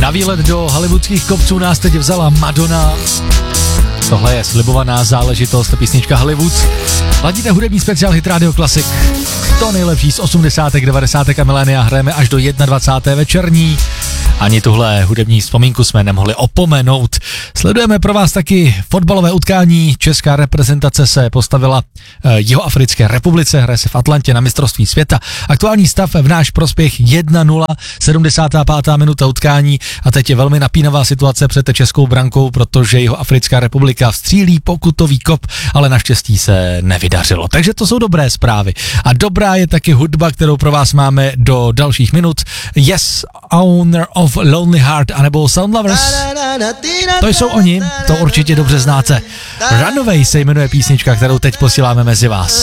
Na výlet do hollywoodských kopců nás teď vzala Madonna. Tohle je slibovaná záležitost, písnička Hollywood. Ladíte hudební speciál Hit Radio Classic. To nejlepší z 80. 90. a milénia hrajeme až do 21. večerní. Ani tuhle hudební vzpomínku jsme nemohli opomenout. Sledujeme pro vás taky fotbalové utkání. Česká reprezentace se postavila Jihoafrické republice, hraje se v Atlantě na mistrovství světa. Aktuální stav v náš prospěch 1-0, 75. minuta utkání a teď je velmi napínavá situace před českou brankou, protože Jihoafrická republika vstřílí pokutový kop, ale naštěstí se nevydařilo. Takže to jsou dobré zprávy. A dobrá je taky hudba, kterou pro vás máme do dalších minut. Yes, Owner of Lonely Heart anebo Sound Lovers. To jsou oni, to určitě dobře znáte. Runaway se jmenuje písnička, kterou teď posíláme mezi vás.